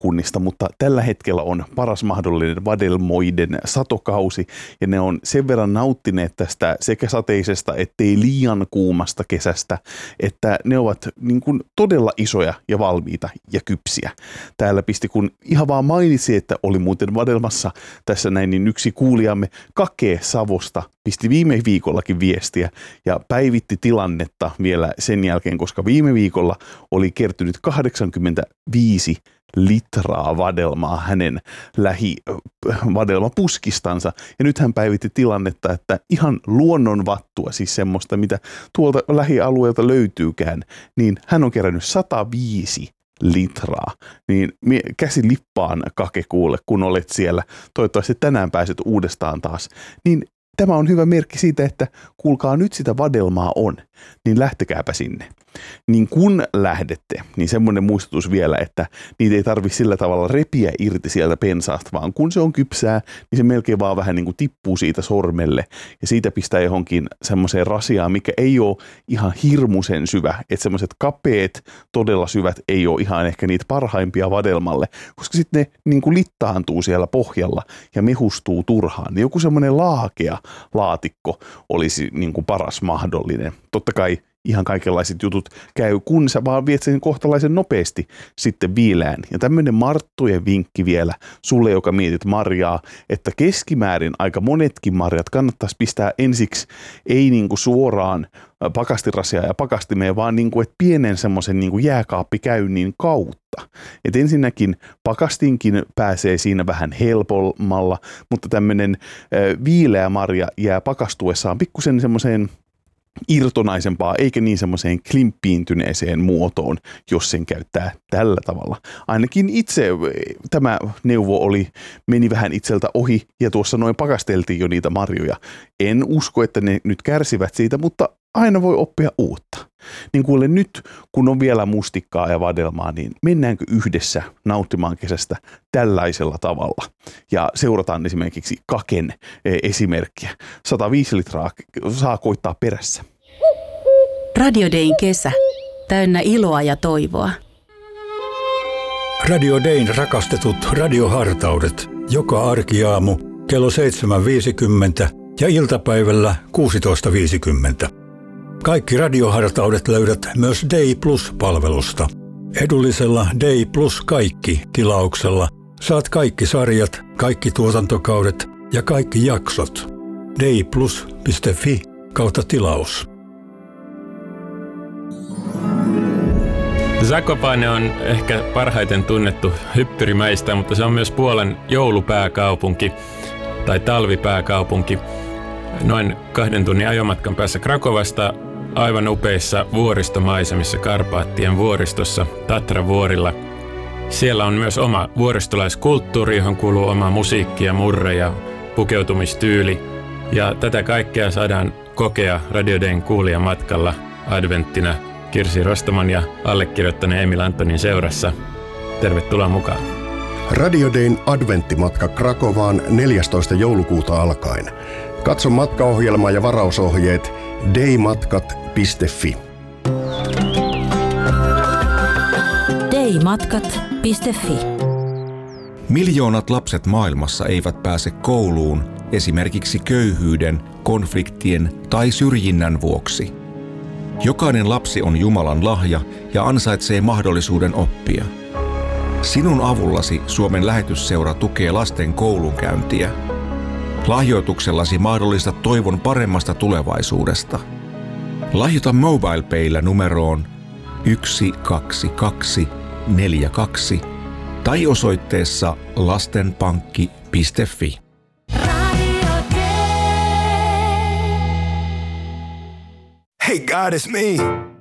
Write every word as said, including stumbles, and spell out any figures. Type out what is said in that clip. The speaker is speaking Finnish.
paikkakunnista, mutta tällä hetkellä on paras mahdollinen vadelmoiden satokausi ja ne on sen verran nauttineet tästä sekä sateisesta ettei liian kuumasta kesästä, että ne ovat niin kuin todella isoja ja valmiita ja kypsiä. Täällä pisti, kun ihan vaan mainitsi, että oli muuten vadelmassa tässä näin, niin yksi kuulijamme Kake Savosta pisti viime viikollakin viestiä ja päivitti tilannetta vielä sen jälkeen, koska viime viikolla oli kertynyt kahdeksankymmentäviisi litraa vadelmaa hänen lähivadelmapuskistansa. Ja nyt hän päivitti tilannetta, että ihan luonnonvattua, siis semmoista, mitä tuolta lähialueelta löytyykään, niin hän on kerännyt sata viisi litraa. Niin käsi lippaan, Kake, kuule, kun olet siellä. Toivottavasti tänään pääset uudestaan taas. Niin tämä on hyvä merkki siitä, että kuulkaa, nyt sitä vadelmaa on, niin lähtekääpä sinne. Niin kun lähdette, niin semmoinen muistutus vielä, että niitä ei tarvitse sillä tavalla repiä irti sieltä pensaasta, vaan kun se on kypsää, niin se melkein vaan vähän niin kuin tippuu siitä sormelle ja siitä pistää johonkin semmoiseen rasiaan, mikä ei ole ihan hirmuisen syvä, että semmoiset kapeet, todella syvät ei ole ihan ehkä niitä parhaimpia vadelmalle, koska sitten ne niin kuin littaantuu siellä pohjalla ja mehustuu turhaan. Niin joku semmoinen laakea laatikko olisi niin kuin paras mahdollinen. Totta kai ihan kaikenlaiset jutut käy, kun sä vaan viet sen kohtalaisen nopeasti sitten viileään. Ja tämmöinen Marttujen vinkki vielä sulle, joka mietit marjaa, että keskimäärin aika monetkin marjat kannattaisi pistää ensiksi ei niinku suoraan pakastirasiaa ja pakastimeen, vaan niinku, että pienen semmoisen niinku jääkaappikäynnin kautta. Et ensinnäkin pakastinkin pääsee siinä vähän helpommalla, mutta tämmöinen äh, viileä marja jää pakastuessaan pikkusen semmoiseen irtonaisempaa, eikä niin semmoiseen klimppiintyneeseen muotoon, jos sen käyttää tällä tavalla. Ainakin itse tämä neuvo oli, meni vähän itseltä ohi ja tuossa noin pakasteltiin jo niitä marjoja. En usko, että ne nyt kärsivät siitä, mutta aina voi oppia uutta. Niin kuule, nyt kun on vielä mustikkaa ja vadelmaa, niin mennäänkö yhdessä nauttimaan kesästä tällaisella tavalla? Ja seurataan esimerkiksi Kaken esimerkkiä. sata viisi litraa saa koittaa perässä. Radio Dayn kesä. Täynnä iloa ja toivoa. Radio Dayn rakastetut radiohartaudet. Joka arkiaamu kello seitsemän viisikymmentä ja iltapäivällä kuusitoista viisikymmentä. Kaikki radiohartaudet löydät myös Day Plus-palvelusta. Edullisella Day Plus kaikki -tilauksella saat kaikki sarjat, kaikki tuotantokaudet ja kaikki jaksot. dayplus piste fi kautta tilaus. Zakopane on ehkä parhaiten tunnettu hyppyrimäistä, mutta se on myös Puolan joulupääkaupunki tai talvipääkaupunki. Noin kahden tunnin ajomatkan päässä Krakovasta, aivan upeissa vuoristomaisemissa Karpaattien vuoristossa Tatra-vuorilla. Siellä on myös oma vuoristolaiskulttuuri, johon kuuluu oma musiikki ja murre ja pukeutumistyyli. Ja tätä kaikkea saadaan kokea Radio Dayn kuulijamatkalla adventtina Kirsi Rostaman ja allekirjoittaneen Emil Antonin seurassa. Tervetuloa mukaan. Radio Dayn adventtimatka Krakovaan neljästoista joulukuuta alkaen. Katso matkaohjelma ja varausohjeet daymatkat piste fi. daymatkat piste fi. Miljoonat lapset maailmassa eivät pääse kouluun esimerkiksi köyhyyden, konfliktien tai syrjinnän vuoksi. Jokainen lapsi on Jumalan lahja ja ansaitsee mahdollisuuden oppia. Sinun avullasi Suomen lähetysseura tukee lasten koulunkäyntiä. Lahjoituksellasi mahdollistat toivon paremmasta tulevaisuudesta. Lahjoita MobilePayllä numeroon yksi kaksi kaksi neljä kaksi tai osoitteessa lastenpankki piste fi. Hey God, it's me.